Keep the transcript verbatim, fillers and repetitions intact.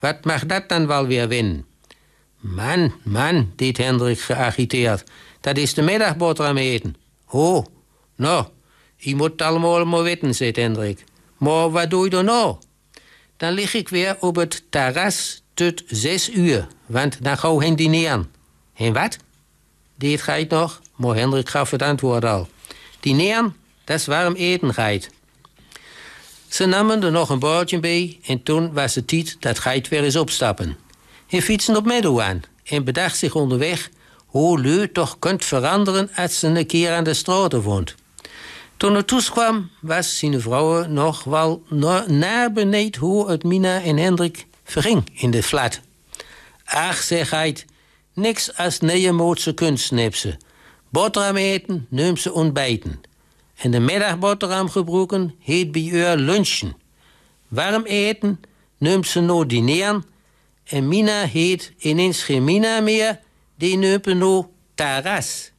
Wat mag dat dan wel weer winnen? Man, man, deed Hendrik geagiteerd. Dat is de middagboterham eten. Oh, nou, je moet het allemaal maar weten, zei Hendrik. Maar wat doe je dan nou? Dan lig ik weer op het terras tot zes uur, want dan gauw hen dineren. En wat? Deed gij het nog? Maar Hendrik gaf het antwoord al. Dineren, dat is warm eten, geit. Ze namen er nog een bordje bij en toen was het tijd dat geit weer eens opstappen. Hij fietste op Meadow aan en bedacht zich onderweg hoe lui toch kunt veranderen als ze een keer aan de straten woont. Toen het thuis kwam, was zijn vrouw nog wel naar beneden hoe het Mina en Hendrik verging in de flat. Ach, zeg geit, niks als Nedermootse kunst, snip ze. Boterham eten, neem ze ontbijten. En de middagboterham gebroken heet bij u lunchen. Warm eten, neemt ze nou dineren. En Mina heet ineens geen Mina meer, die neemt nou terras.